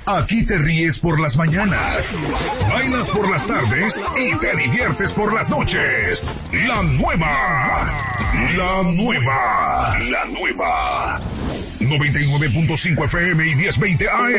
Aquí te ríes por las mañanas, bailas por las tardes y te diviertes por las noches. La nueva 99.5 FM y 1020 AM.